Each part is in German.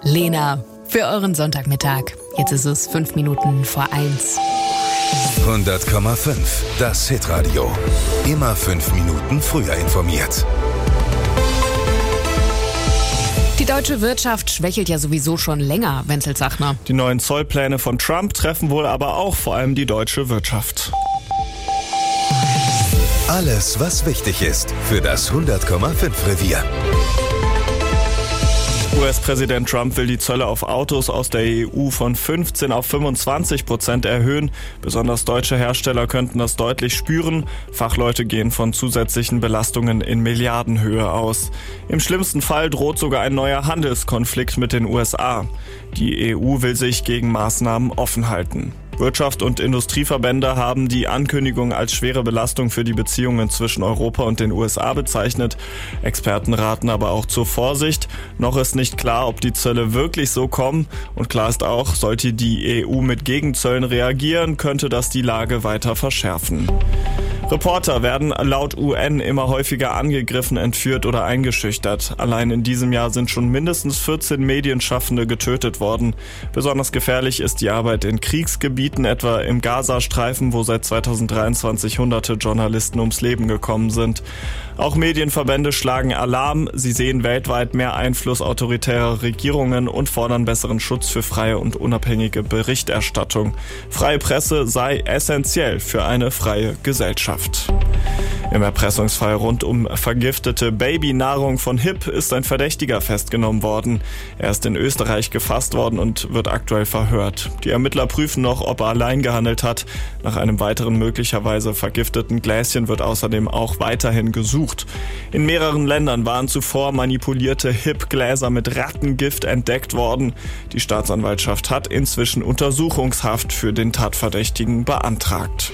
Lena für euren Sonntagmittag. Jetzt ist es 5 Minuten vor 1. 100,5. Das Hitradio. Immer 5 Minuten früher informiert. Die deutsche Wirtschaft schwächelt ja sowieso schon länger, Wenzel Zachner. Die neuen Zollpläne von Trump treffen wohl aber auch vor allem die deutsche Wirtschaft. Alles, was wichtig ist für das 100,5 Revier. US-Präsident Trump will die Zölle auf Autos aus der EU von 15% auf 25% erhöhen. Besonders deutsche Hersteller könnten das deutlich spüren. Fachleute gehen von zusätzlichen Belastungen in Milliardenhöhe aus. Im schlimmsten Fall droht sogar ein neuer Handelskonflikt mit den USA. Die EU will sich gegen Maßnahmen offen halten. Wirtschaft- und Industrieverbände haben die Ankündigung als schwere Belastung für die Beziehungen zwischen Europa und den USA bezeichnet. Experten raten aber auch zur Vorsicht. Noch ist nicht klar, ob die Zölle wirklich so kommen. Und klar ist auch, sollte die EU mit Gegenzöllen reagieren, könnte das die Lage weiter verschärfen. Reporter werden laut UN immer häufiger angegriffen, entführt oder eingeschüchtert. Allein in diesem Jahr sind schon mindestens 14 Medienschaffende getötet worden. Besonders gefährlich ist die Arbeit in Kriegsgebieten, etwa im Gazastreifen, wo seit 2023 hunderte Journalisten ums Leben gekommen sind. Auch Medienverbände schlagen Alarm. Sie sehen weltweit mehr Einfluss autoritärer Regierungen und fordern besseren Schutz für freie und unabhängige Berichterstattung. Freie Presse sei essentiell für eine freie Gesellschaft. Im Erpressungsfall rund um vergiftete Babynahrung von HIP ist ein Verdächtiger festgenommen worden. Er ist in Österreich gefasst worden und wird aktuell verhört. Die Ermittler prüfen noch, ob er allein gehandelt hat. Nach einem weiteren möglicherweise vergifteten Gläschen wird außerdem auch weiterhin gesucht. In mehreren Ländern waren zuvor manipulierte HIP-Gläser mit Rattengift entdeckt worden. Die Staatsanwaltschaft hat inzwischen Untersuchungshaft für den Tatverdächtigen beantragt.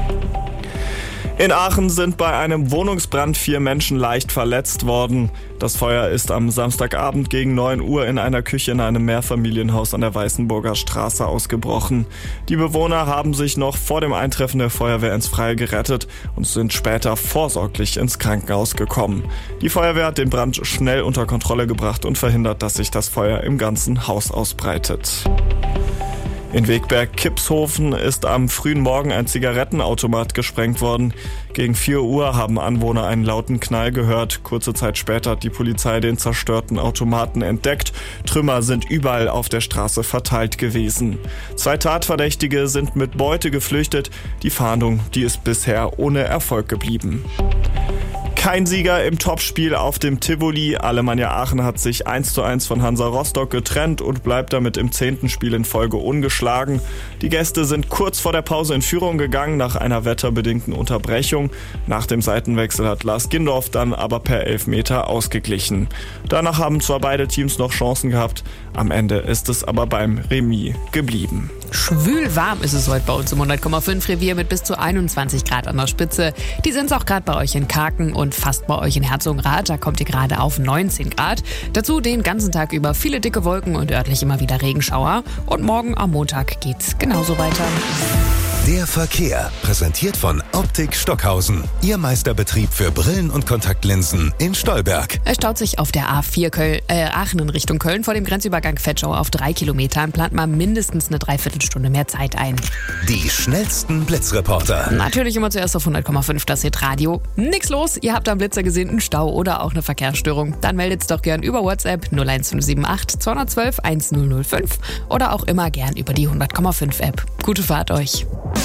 In Aachen sind bei einem Wohnungsbrand 4 Menschen leicht verletzt worden. Das Feuer ist am Samstagabend gegen 9 Uhr in einer Küche in einem Mehrfamilienhaus an der Weißenburger Straße ausgebrochen. Die Bewohner haben sich noch vor dem Eintreffen der Feuerwehr ins Freie gerettet und sind später vorsorglich ins Krankenhaus gekommen. Die Feuerwehr hat den Brand schnell unter Kontrolle gebracht und verhindert, dass sich das Feuer im ganzen Haus ausbreitet. In Wegberg-Kipshofen ist am frühen Morgen ein Zigarettenautomat gesprengt worden. Gegen 4 Uhr haben Anwohner einen lauten Knall gehört. Kurze Zeit später hat die Polizei den zerstörten Automaten entdeckt. Trümmer sind überall auf der Straße verteilt gewesen. 2 Tatverdächtige sind mit Beute geflüchtet. Die Fahndung, die ist bisher ohne Erfolg geblieben. Kein Sieger im Topspiel auf dem Tivoli. Alemannia Aachen hat sich 1:1 von Hansa Rostock getrennt und bleibt damit im 10. Spiel in Folge ungeschlagen. Die Gäste sind kurz vor der Pause in Führung gegangen nach einer wetterbedingten Unterbrechung. Nach dem Seitenwechsel hat Lars Gindorf dann aber per Elfmeter ausgeglichen. Danach haben zwar beide Teams noch Chancen gehabt, am Ende ist es aber beim Remis geblieben. Schwül warm ist es heute bei uns im 100,5 Revier mit bis zu 21 Grad an der Spitze. Die sind es auch gerade bei euch in Karken und fast bei euch in Herzogenrath. Da kommt ihr gerade auf 19 Grad. Dazu den ganzen Tag über viele dicke Wolken und örtlich immer wieder Regenschauer. Und morgen am Montag geht's genauso weiter. Der Verkehr, präsentiert von Optik Stockhausen. Ihr Meisterbetrieb für Brillen und Kontaktlinsen in Stolberg. Es staut sich auf der A4 Aachen in Richtung Köln vor dem Grenzübergang Vetschau auf 3 Kilometern. Plant man mindestens eine Dreiviertelstunde mehr Zeit ein. Die schnellsten Blitzreporter. Natürlich immer zuerst auf 100,5 das Hitradio. Nix los, ihr habt am Blitzer gesehen einen Stau oder auch eine Verkehrsstörung. Dann meldet's doch gern über WhatsApp 01578 212 1005 oder auch immer gern über die 100,5 App. Gute Fahrt euch.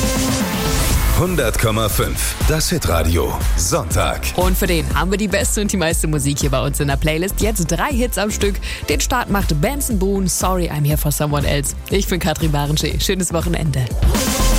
100,5. Das Hitradio. Sonntag. Und für den haben wir die beste und die meiste Musik hier bei uns in der Playlist. Jetzt 3 Hits am Stück. Den Start macht Benson Boone, Sorry I'm Here for Someone Else. Ich bin Katrin Barenschee. Schönes Wochenende.